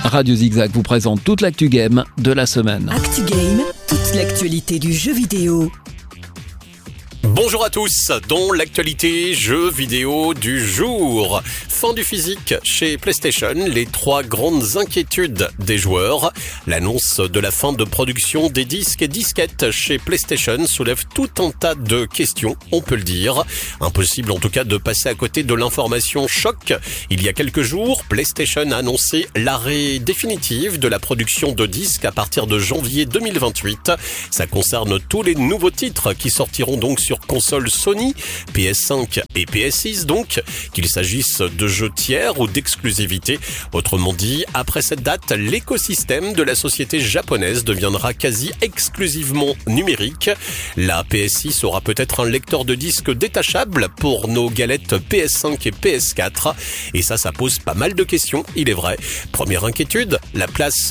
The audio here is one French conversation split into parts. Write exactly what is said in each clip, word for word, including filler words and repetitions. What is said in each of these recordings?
Radio Zigzag vous présente toute l'actu game de la semaine. Actu Game, toute l'actualité du jeu vidéo. Bonjour à tous, dans l'actualité jeux vidéo du jour. Fin du physique chez PlayStation, les trois grandes inquiétudes des joueurs. L'annonce de la fin de production des disques et disquettes chez PlayStation soulève tout un tas de questions, on peut le dire. Impossible en tout cas de passer à côté de l'information choc. Il y a quelques jours, PlayStation a annoncé l'arrêt définitif de la production de disques à partir de janvier deux mille vingt-huit. Ça concerne tous les nouveaux titres qui sortiront donc sur console Sony, P S cinq et P S six donc, qu'il s'agisse de jeux tiers ou d'exclusivité. Autrement dit, après cette date, l'écosystème de la société japonaise deviendra quasi exclusivement numérique. La P S six aura peut-être un lecteur de disques détachable pour nos galettes P S cinq et P S quatre. Et ça, ça pose pas mal de questions, il est vrai. Première inquiétude, la place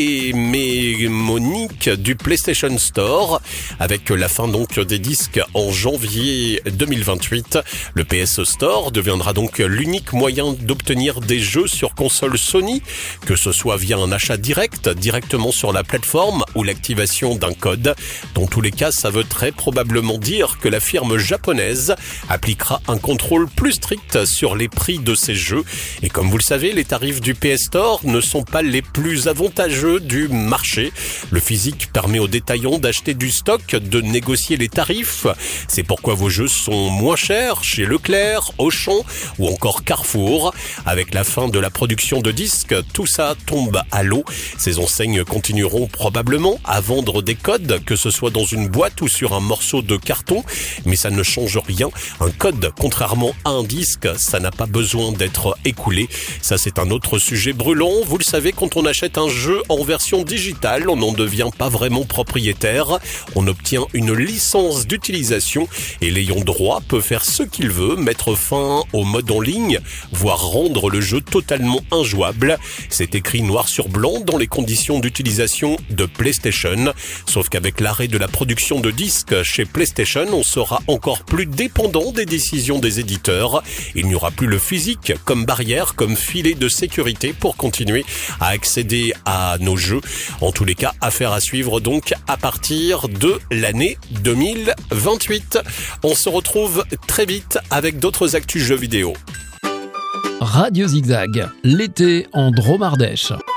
hémonique du PlayStation Store. Avec la fin donc des disques en janvier deux mille vingt-huit, le P S Store deviendra donc l'unique moyen d'obtenir des jeux sur console Sony, que ce soit via un achat direct, directement sur la plateforme ou l'activation d'un code. Dans tous les cas, ça veut très probablement dire que la firme japonaise appliquera un contrôle plus strict sur les prix de ces jeux. Et comme vous le savez, les tarifs du P S Store ne sont pas les plus avantageux du marché. Le physique permet aux détaillants d'acheter du stock, de négocier les tarifs. C'est pourquoi vos jeux sont moins chers chez Leclerc, Auchan ou encore Carrefour. Avec la fin de la production de disques, tout ça tombe à l'eau. Ces enseignes continueront probablement à vendre des codes, que ce soit dans une boîte ou sur un morceau de carton, mais ça ne change rien. Un code, contrairement à un disque, ça n'a pas besoin d'être écoulé. Ça, c'est un autre sujet brûlant. Vous le savez, quand on achète un jeu en version digitale, on n'en devient pas vraiment propriétaire. On obtient une licence d'utilisation et l'ayant droit peut faire ce qu'il veut, mettre fin au mode en ligne, voire rendre le jeu totalement injouable. C'est écrit noir sur blanc dans les conditions d'utilisation de PlayStation. Sauf qu'avec l'arrêt de la production de disques chez PlayStation, on sera encore plus dépendant des décisions des éditeurs. Il n'y aura plus le physique comme barrière, comme filet de sécurité pour continuer à accéder à nos jeux. En tous les cas, affaire à suivre donc à partir de l'année deux mille vingt-huit. On se retrouve très vite avec d'autres actus jeux vidéo. Radio Zigzag, l'été en Dromardèche.